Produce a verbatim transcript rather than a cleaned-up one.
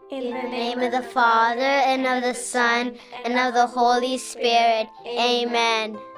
In the name of the Father, and of the Son, and of the Holy Spirit. Amen.